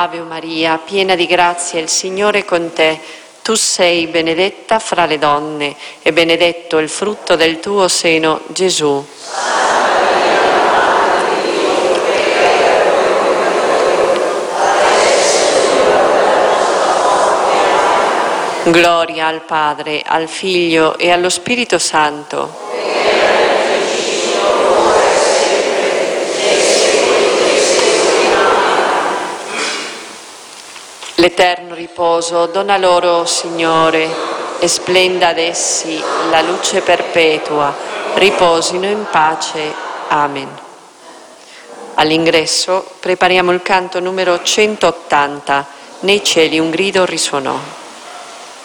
Ave Maria, piena di grazia, il Signore è con te. Tu sei benedetta fra le donne e benedetto il frutto del tuo seno, Gesù. Gloria al Padre, al Figlio e allo Spirito Santo. L'eterno riposo dona loro, Signore, e splenda ad essi la luce perpetua. Riposino in pace. Amen. All'ingresso prepariamo il canto numero 180. Nei cieli un grido risuonò.